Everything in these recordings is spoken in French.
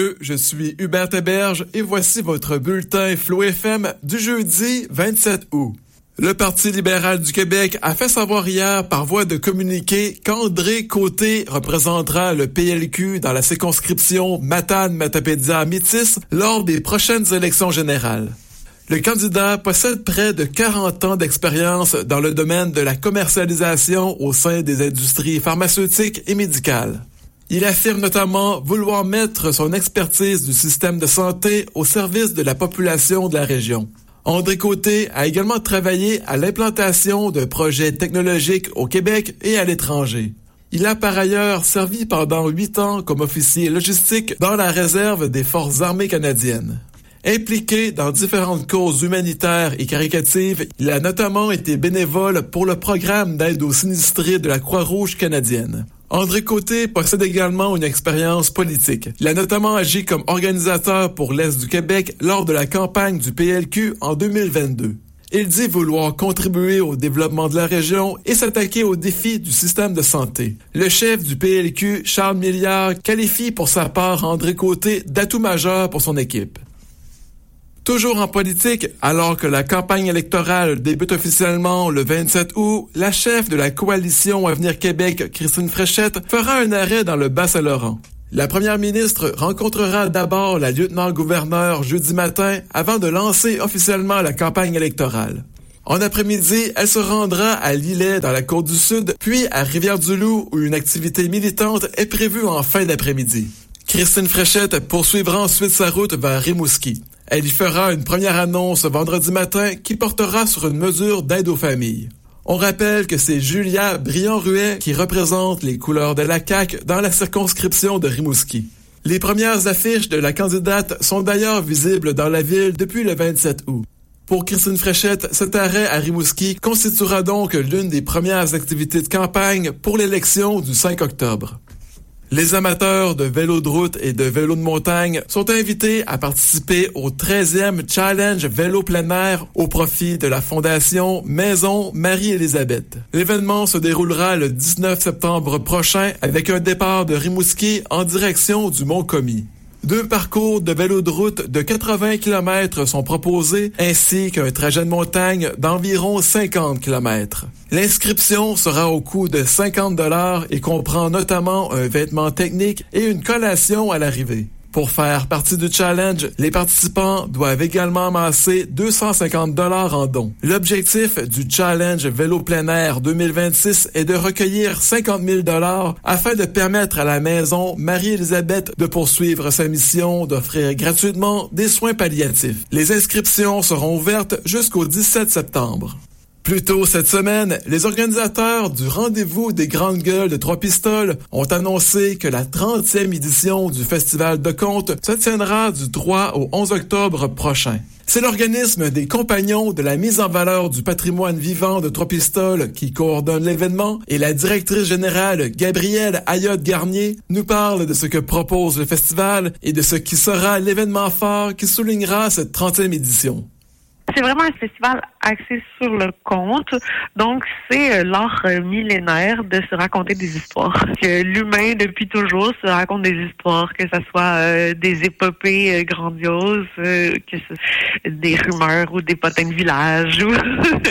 Je suis Hubert Héberge et voici votre bulletin Flow FM du jeudi 27 août. Le Parti libéral du Québec a fait savoir hier par voie de communiqué qu'André Côté représentera le PLQ dans la circonscription Matane-Matapédia-Métis lors des prochaines élections générales. Le candidat possède près de 40 ans d'expérience dans le domaine de la commercialisation au sein des industries pharmaceutiques et médicales. Il affirme notamment vouloir mettre son expertise du système de santé au service de la population de la région. André Côté a également travaillé à l'implantation de projets technologiques au Québec et à l'étranger. Il a par ailleurs servi pendant 8 ans comme officier logistique dans la réserve des Forces armées canadiennes. Impliqué dans différentes causes humanitaires et caritatives, il a notamment été bénévole pour le programme d'aide aux sinistrés de la Croix-Rouge canadienne. André Côté possède également une expérience politique. Il a notamment agi comme organisateur pour l'Est du Québec lors de la campagne du PLQ en 2022. Il dit vouloir contribuer au développement de la région et s'attaquer aux défis du système de santé. Le chef du PLQ, Charles Milliard, qualifie pour sa part André Côté d'atout majeur pour son équipe. Toujours en politique, alors que la campagne électorale débute officiellement le 27 août, la chef de la coalition Avenir Québec, Christine Fréchette, fera un arrêt dans le Bas-Saint-Laurent. La première ministre rencontrera d'abord la lieutenant-gouverneur jeudi matin avant de lancer officiellement la campagne électorale. En après-midi, elle se rendra à Lillet dans la Côte-du-Sud, puis à Rivière-du-Loup où une activité militante est prévue en fin d'après-midi. Christine Fréchette poursuivra ensuite sa route vers Rimouski. Elle y fera une première annonce vendredi matin qui portera sur une mesure d'aide aux familles. On rappelle que c'est Julia Briand-Ruet qui représente les couleurs de la CAQ dans la circonscription de Rimouski. Les premières affiches de la candidate sont d'ailleurs visibles dans la ville depuis le 27 août. Pour Christine Fréchette, cet arrêt à Rimouski constituera donc l'une des premières activités de campagne pour l'élection du 5 octobre. Les amateurs de vélo de route et de vélo de montagne sont invités à participer au 13e Challenge Vélo plein air au profit de la Fondation Maison Marie-Élisabeth. L'événement se déroulera le 19 septembre prochain avec un départ de Rimouski en direction du Mont-Commis. 2 parcours de vélo de route de 80 km sont proposés, ainsi qu'un trajet de montagne d'environ 50 km. L'inscription sera au coût de 50 $ et comprend notamment un vêtement technique et une collation à l'arrivée. Pour faire partie du challenge, les participants doivent également amasser 250 $ en dons. L'objectif du challenge Vélo plein air 2026 est de recueillir 50 000 $ afin de permettre à la maison Marie-Élisabeth de poursuivre sa mission d'offrir gratuitement des soins palliatifs. Les inscriptions seront ouvertes jusqu'au 17 septembre. Plus tôt cette semaine, les organisateurs du Rendez-vous des Grandes Gueules de Trois-Pistoles ont annoncé que la 30e édition du Festival de contes se tiendra du 3 au 11 octobre prochain. C'est l'organisme des Compagnons de la mise en valeur du patrimoine vivant de Trois-Pistoles qui coordonne l'événement et la directrice générale Gabrielle Ayotte-Garnier nous parle de ce que propose le festival et de ce qui sera l'événement phare qui soulignera cette 30e édition. C'est vraiment un festival axé sur le conte. Donc, c'est l'art millénaire de se raconter des histoires. Que l'humain, depuis toujours, se raconte des histoires, que ce soit des épopées grandioses, que des rumeurs ou des potins de village ou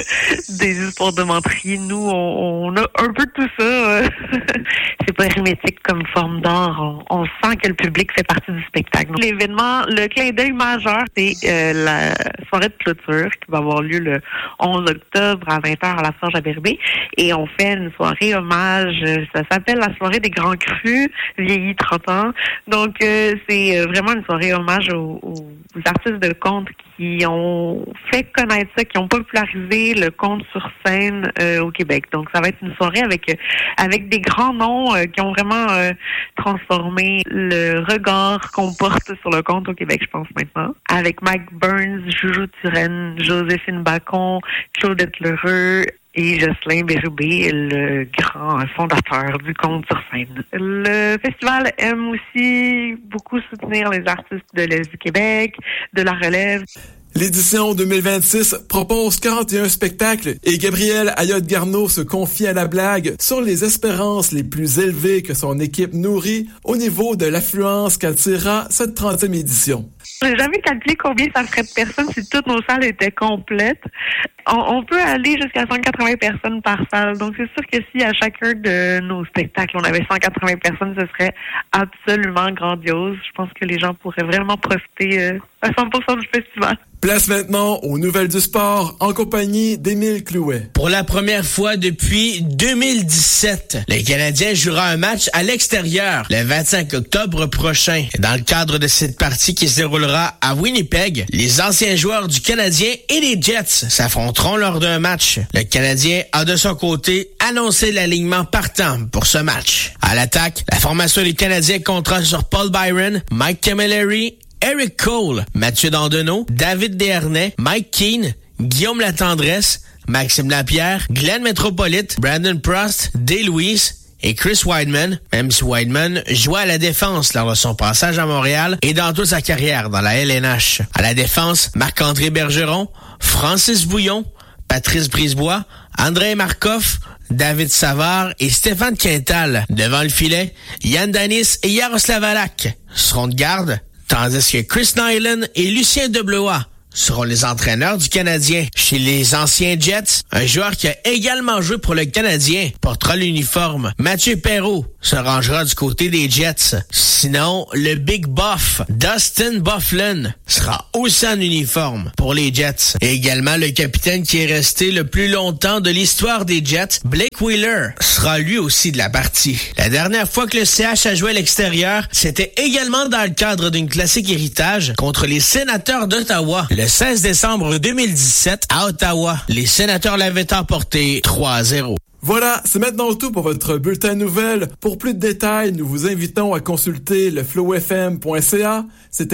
des histoires de menterie. Nous, on a un peu de tout ça. C'est pas hermétique comme forme d'art. On sent que le public fait partie du spectacle. L'événement, le clin d'œil majeur, c'est la soirée de clôture qui va avoir lieu le 11 octobre à 20h à la Forge à Berber. Et on fait une soirée hommage. Ça s'appelle la soirée des grands crus, vieillis 30 ans. Donc, c'est vraiment une soirée hommage aux artistes de conte qui ont fait connaître ça, qui ont popularisé le conte sur scène au Québec. Donc, ça va être une soirée avec des grands noms qui ont vraiment transformé le regard qu'on porte sur le conte au Québec, je pense, maintenant. Avec Mike Burns, Joujou Turenne, Joséphine Bacon, Claudette Lheureux et Jocelyn Bérubé, le grand fondateur du conte sur scène. Le festival aime aussi beaucoup soutenir les artistes de l'Est du Québec, de la relève. L'édition 2026 propose 41 spectacles et Gabriel Ayotte-Garneau se confie à la blague sur les espérances les plus élevées que son équipe nourrit au niveau de l'affluence qu'attirera cette 30e édition. J'ai jamais calculé combien ça ferait de personnes si toutes nos salles étaient complètes. On peut aller jusqu'à 180 personnes par salle. Donc, c'est sûr que si à chacun de nos spectacles, on avait 180 personnes, ce serait absolument grandiose. Je pense que les gens pourraient vraiment profiter à 100% du festival. Place maintenant aux nouvelles du sport en compagnie d'Émile Clouet. Pour la première fois depuis 2017, le Canadien jouera un match à l'extérieur le 25 octobre prochain. Dans le cadre de cette partie qui se déroulera à Winnipeg, les anciens joueurs du Canadien et les Jets s'affronteront lors d'un match. Le Canadien a de son côté annoncé l'alignement partant pour ce match. À l'attaque, la formation des Canadiens comptera sur Paul Byron, Mike Camilleri, Eric Cole, Mathieu Dandonneau, David Desharnais, Mike Keane, Guillaume Latendresse, Maxime Lapierre, Glenn Metropolite, Brandon Prost, Day Louise et Chris Wideman, même si Wideman jouait à la défense lors de son passage à Montréal et dans toute sa carrière dans la LNH. À la défense, Marc-André Bergeron, Francis Bouillon, Patrice Brisebois, Andrei Markov, David Savard et Stéphane Quintal. Devant le filet, Yann Danis et Yaroslav Halak seront de garde, tandis que Chris Nyland et Lucien Deblois seront les entraîneurs du Canadien. Chez les anciens Jets, un joueur qui a également joué pour le Canadien portera l'uniforme. Mathieu Perreault se rangera du côté des Jets. Sinon, le Big Buff, Dustin Byfuglien, sera aussi en uniforme pour les Jets. Et également, le capitaine qui est resté le plus longtemps de l'histoire des Jets, Blake Wheeler, sera lui aussi de la partie. La dernière fois que le CH a joué à l'extérieur, c'était également dans le cadre d'une classique héritage contre les Sénateurs d'Ottawa. Le 16 décembre 2017, à Ottawa, les Sénateurs l'avaient emporté 3-0. Voilà, c'est maintenant tout pour votre bulletin nouvelle. Pour plus de détails, nous vous invitons à consulter le flowfm.ca. C'était